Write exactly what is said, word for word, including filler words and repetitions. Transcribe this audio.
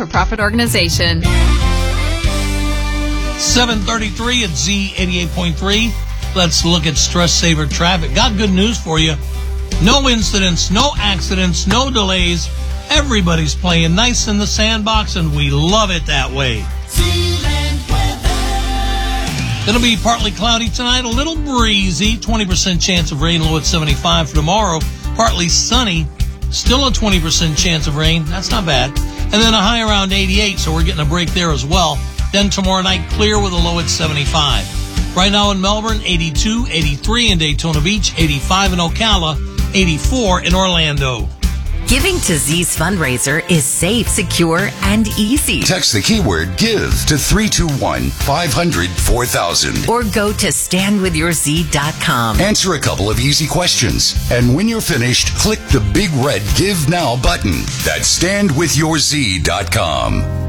not-for-profit organization. seven thirty-three at Z eighty-eight point three. Let's look at Stress Saver traffic. Got good news for you. No incidents, no accidents, no delays. Everybody's playing nice in the sandbox, and we love it that way. It'll be partly cloudy tonight, a little breezy, twenty percent chance of rain, low at seventy-five for tomorrow. Partly sunny, still a twenty percent chance of rain. That's not bad. And then a high around eighty-eight, so we're getting a break there as well. Then tomorrow night, clear with a low at seventy-five. Right now in Melbourne, eighty-two, eighty-three in Daytona Beach, eighty-five in Ocala, eighty-four in Orlando. Giving to Z's fundraiser is safe, secure, and easy. Text the keyword GIVE to three two one, five hundred, four thousand. Or go to stand with your z dot com. Answer a couple of easy questions. And when you're finished, click the big red Give Now button. That's stand with your z dot com.